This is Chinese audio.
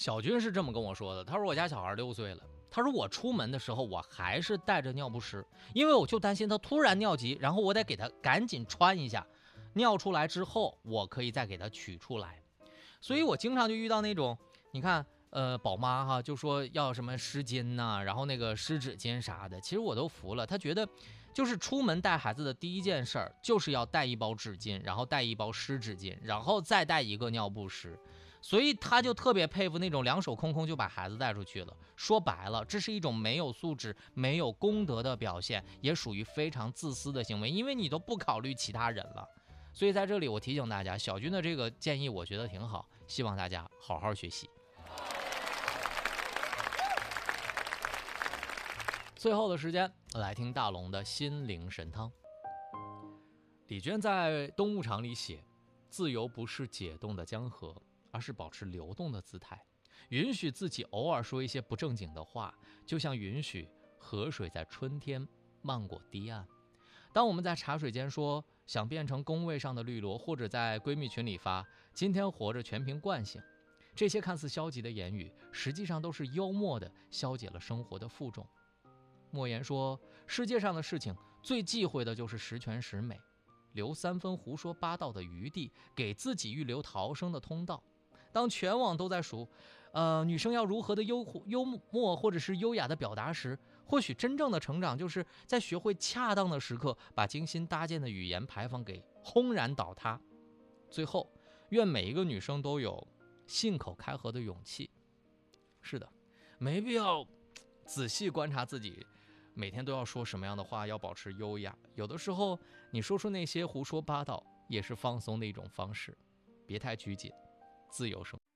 小军是这么跟我说的，他说我家小孩6岁了，他说我出门的时候我还是带着尿不湿，因为我就担心他突然尿急，然后我得给他赶紧穿一下，尿出来之后我可以再给他取出来。所以我经常就遇到那种，你看宝妈哈就说要什么湿巾呐，然后那个湿纸巾啥的，其实我都服了。他觉得就是出门带孩子的第一件事儿就是要带一包纸巾，然后带一包湿纸巾，然后再带一个尿不湿。所以他就特别佩服那种两手空空就把孩子带出去了。说白了，这是一种没有素质、没有公德的表现，也属于非常自私的行为，因为你都不考虑其他人了。所以在这里我提醒大家，小军的这个建议我觉得挺好，希望大家好好学习。最后的时间来听大龙的心灵神汤。李娟在《动物场》里写，自由不是解冻的江河，而是保持流动的姿态，允许自己偶尔说一些不正经的话，就像允许河水在春天漫过堤岸。当我们在茶水间说想变成工位上的绿萝，或者在闺蜜群里发今天活着全凭惯性，这些看似消极的言语，实际上都是幽默地消解了生活的负重。莫言说，世界上的事情最忌讳的就是十全十美，留3分胡说八道的余地，给自己预留逃生的通道。当全网都在数女生要如何的幽默或者是优雅的表达时，或许真正的成长就是在学会恰当的时刻把精心搭建的语言牌坊给轰然倒塌。最后，愿每一个女生都有信口开河的勇气。是的，没必要仔细观察自己每天都要说什么样的话，要保持优雅。有的时候你说出那些胡说八道也是放松的一种方式，别太拘谨，自由生活。